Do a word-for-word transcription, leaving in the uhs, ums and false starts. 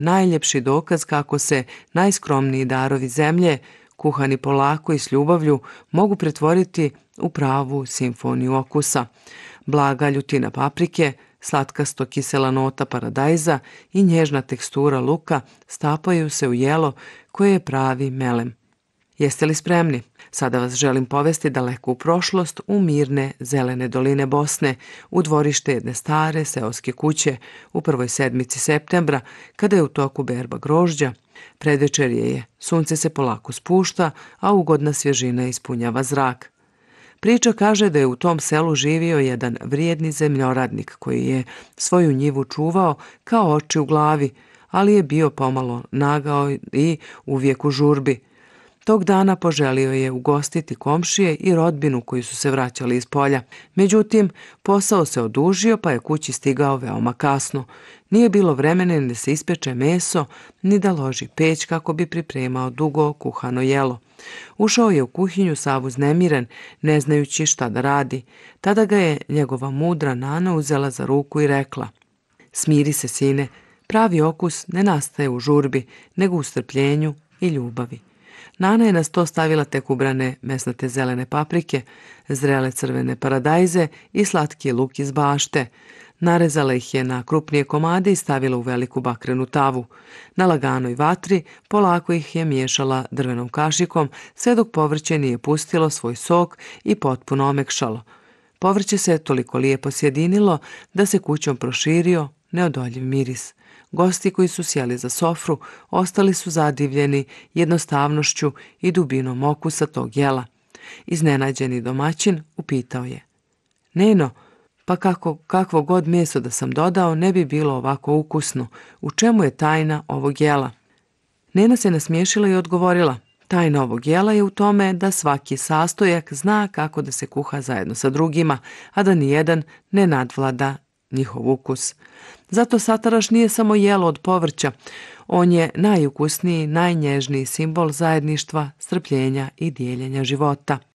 najljepši dokaz kako se najskromniji darovi zemlje, kuhani polako i s ljubavlju, mogu pretvoriti u pravu simfoniju okusa. Blaga ljutina paprike, slatkasto kisela nota paradajza i nježna tekstura luka stapaju se u jelo koje je pravi melem. Jeste li spremni? Sada vas želim povesti daleko u prošlost, u mirne zelene doline Bosne, u dvorište jedne stare seoske kuće u prvoj sedmici septembra, kada je u toku berba grožđa. Predvečerje je, sunce se polako spušta, a ugodna svježina ispunjava zrak. Priča kaže da je u tom selu živio jedan vrijedni zemljoradnik koji je svoju njivu čuvao kao oči u glavi, ali je bio pomalo nagao i uvijek u žurbi. Tog dana poželio je ugostiti komšije i rodbinu koji su se vraćali iz polja. Međutim, posao se odužio pa je kući stigao veoma kasno. Nije bilo vremena ni da se ispeče meso, ni da loži peć kako bi pripremao dugo kuhano jelo. Ušao je u kuhinju sav uznemiren, ne znajući šta da radi. Tada ga je njegova mudra nana uzela za ruku i rekla: "Smiri se, sine, pravi okus ne nastaje u žurbi, nego u strpljenju i ljubavi." Nana je na sto stavila tek ubrane mesnate zelene paprike, zrele crvene paradajze i slatki luk iz bašte. Narezala ih je na krupnije komade i stavila u veliku bakrenu tavu. Na laganoj vatri polako ih je miješala drvenom kašikom, sve dok povrće nije pustilo svoj sok i potpuno omekšalo. Povrće se toliko lijepo sjedinilo da se kućom proširio neodoljiv miris. Gosti koji su sjeli za sofru ostali su zadivljeni jednostavnošću i dubinom okusa tog jela. Iznenađeni domaćin upitao je: "Neno, pa kako, kakvo god meso da sam dodao ne bi bilo ovako ukusno. U čemu je tajna ovog jela?" Nena se nasmiješila i odgovorila: "Tajna ovog jela je u tome da svaki sastojak zna kako da se kuha zajedno sa drugima, a da nijedan ne nadvlada njihov ukus. Zato sataraš nije samo jelo od povrća, on je najukusniji, najnježniji simbol zajedništva, strpljenja i dijeljenja života."